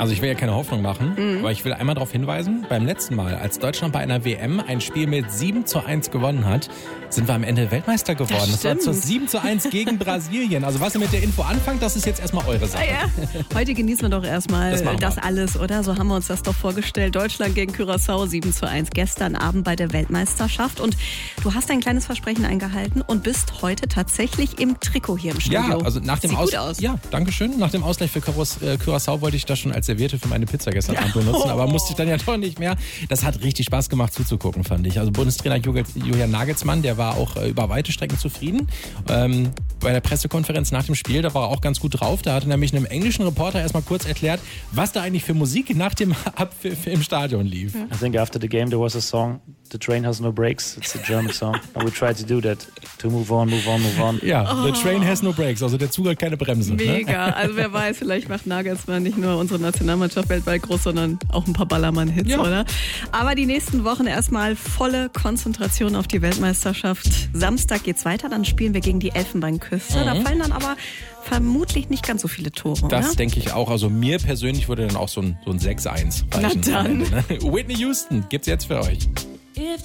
Also ich will ja keine Hoffnung machen, aber ich will einmal darauf hinweisen, beim letzten Mal, als Deutschland bei einer WM ein Spiel mit 7:1 gewonnen hat, sind wir am Ende Weltmeister geworden. Das war zu 7:1 gegen Brasilien. Also was ihr mit der Info anfangt, das ist jetzt erstmal eure Sache. Ja. Heute genießen wir doch erstmal das alles, oder? So haben wir uns das doch vorgestellt. Deutschland gegen Curaçao 7:1 gestern Abend bei der Weltmeisterschaft. Und du hast ein kleines Versprechen eingehalten und bist heute tatsächlich im Trikot hier im Studio. Ja, also nach dem Sieht gut aus. Ja, danke schön. Nach dem Ausgleich für Curaçao wollte ich das schon als Serviette für meine Pizza gestern Abend benutzen, aber musste ich dann ja doch nicht mehr. Das hat richtig Spaß gemacht zuzugucken, fand ich. Also Bundestrainer Julian Nagelsmann, der war auch über weite Strecken zufrieden. Bei der Pressekonferenz nach dem Spiel, da war er auch ganz gut drauf. Da hatte nämlich einem englischen Reporter erstmal kurz erklärt, was da eigentlich für Musik nach dem Abpfiff im Stadion lief. I think after the game there was a song, The Train Has No Brakes. It's a German song. And we tried to do that, to move on. Ja, The Train Has No Brakes, also der Zug hat keine Bremse. Mega. Ne? Also wer weiß, vielleicht macht Nagelsmann nicht nur unsere Nationalmannschaft weltweit groß, sondern auch ein paar Ballermann-Hits, oder? Aber die nächsten Wochen erstmal volle Konzentration auf die Weltmeisterschaft. Samstag geht's weiter, dann spielen wir gegen die Elfenbeinküste. Da fallen dann aber vermutlich nicht ganz so viele Tore, Das oder? denke ich auch. Also mir persönlich würde dann auch so ein 6:1 reichen. Na dann. Whitney Houston gibt's jetzt für euch.